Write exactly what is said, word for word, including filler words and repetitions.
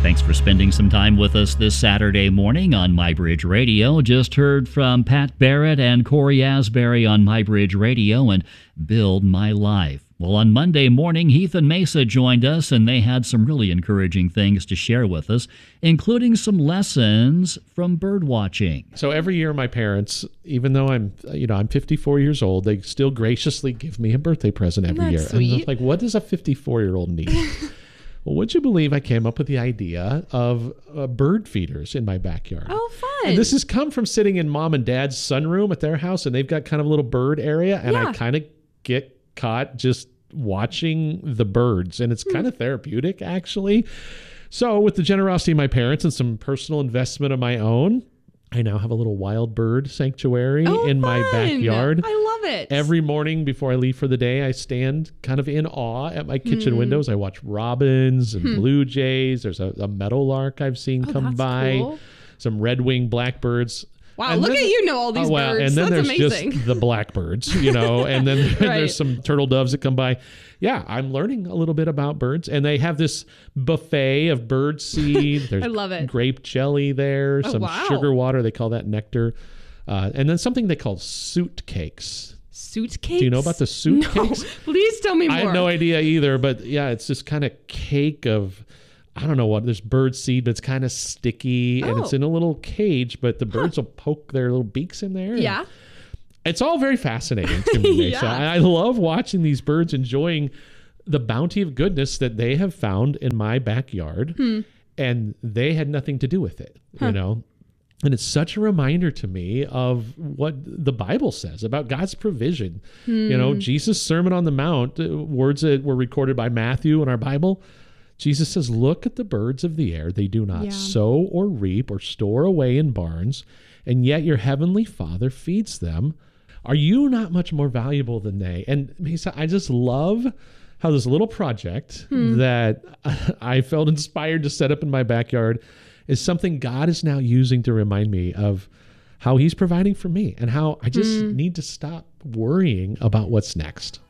Thanks for spending some time with us this Saturday morning on MyBridge Radio. Just heard from Pat Barrett and Corey Asbury on MyBridge Radio and Build My Life. Well, on Monday morning, Heath and Mesa joined us, and they had some really encouraging things to share with us, including some lessons from bird watching. So every year, my parents, even though I'm, you know, I'm fifty-four years old, they still graciously give me a birthday present every That's year. sweet. And I'm like, what does a fifty-four-year-old need? Well, would you believe I came up with the idea of uh, bird feeders in my backyard? Oh, fun. And this has come from sitting in mom and dad's sunroom at their house, and they've got kind of a little bird area, and Yeah. I kind of get caught just watching the birds, and it's Hmm. kind of therapeutic, actually. So with the generosity of my parents and some personal investment of my own, I now have a little wild bird sanctuary Oh, in my fun. backyard. I love it. Every morning before I leave for the day, I stand kind of in awe at my kitchen Hmm. windows. I watch robins and Hmm. blue jays. There's a, a meadowlark I've seen Oh, come that's by. cool. Some red-winged blackbirds. Wow, And look then- at you know all these Oh, well, birds. and then That's there's amazing. just the blackbirds, you know, and then Right. there's some turtle doves that come by. Yeah, I'm learning a little bit about birds, and they have this buffet of bird seed. There's I love it. grape jelly there, Oh, some wow. sugar water. They call that nectar. Uh, and then something they call suit cakes. Suit cakes? Do you know about the suit no. cakes? Please tell me more. I had no idea either, but yeah, it's this kind of cake of, I don't know what, there's bird seed, but it's kind of sticky, and it's Oh. in a little cage, but the birds will poke their little beaks in there. and Yeah. It's all very fascinating to me, Mesa. Yeah. I, I love watching these birds enjoying the bounty of goodness that they have found in my backyard, Hmm. and they had nothing to do with it, Huh. you know? And it's such a reminder to me of what the Bible says about God's provision. You know, Hmm. Jesus' Sermon on the Mount, uh, words that were recorded by Matthew in our Bible. Jesus says, look at the birds of the air. They do not Yeah. sow or reap or store away in barns, and yet your heavenly Father feeds them. Are you not much more valuable than they? And Mesa, I just love how this little project Hmm. that I felt inspired to set up in my backyard is something God is now using to remind me of how he's providing for me and how I just Hmm. need to stop worrying about what's next.